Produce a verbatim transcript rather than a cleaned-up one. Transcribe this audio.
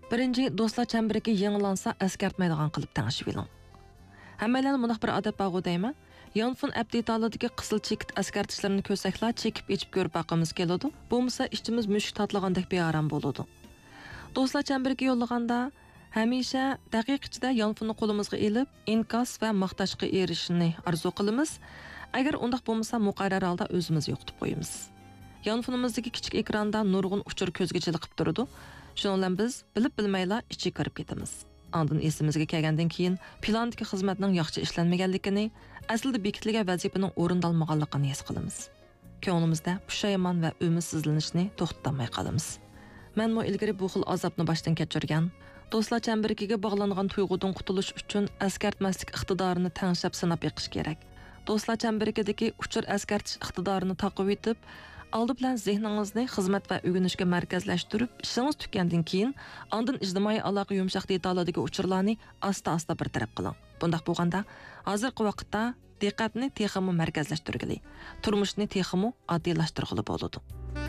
Birinchi, do'stlar chambaragi yangilansa eskartmaydigan qilib tengishib oling. Hammalarning bunday bir odat bor deymi? Yanfon update-aladagi qizil chekit eskartishlarini ko'rsaklar chekib ichib ko'rib boqamiz keladi. Bo'lmasa ishimiz mushuk tatlagandek bearam bo'ladi. Do'stlar chambariga yo'llaganda hamisha daqiqa ichida yanfonni qo'limizga elib, inkas va maqtashga erishishni orzu qilamiz. Agar undaq bo'lmasa, muqarrar holda o'zimiz yo'qotib qo'yamiz. Yanfonimizdagi kichik ekranda nurg'un uchur ko'zga chiliqib turadi. Shuning bilan biz bilib bilmayla ichi kirib ketamiz. Ondan esimizga kelgandan keyin plandagi xizmatning yaxshi ishlanmaganligini, aslida bekitilgan vazifaning o'rindalmaganligini his qilamiz. Ko'nglimizda pushaymon va umidsizlanishni to'xtatmay qolamiz. Men mo ilgari bu xil azobni boshdan kechirgan, do'stlar chambariga bog'langan tuyg'udan qutulish uchun askartmaslik iqtidorini tanshab sinab yiqish kerak. Do'stlar chambarigidagi uchur askartish iqtidorini taqib etib, oldi bilan zehningizni xizmat va o'rganishga markazlashtirib, ishingiz tugandan keyin ondan ijtimoiy aloqa yumshoq detaladagi uchurlarni asta-asta bir taraf qiling. Bundaq bo'lganda, hozirgi vaqtda diqqatni texmi markazlashtirgili, turmushni texmi oddiylashtirgili bo'ladi.